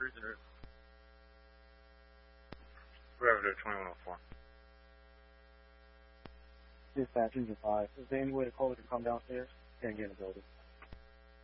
Cruiser. Revenue 2104. Dispatch, engine 5. Is there any way the caller can come downstairs? Can't get in the building.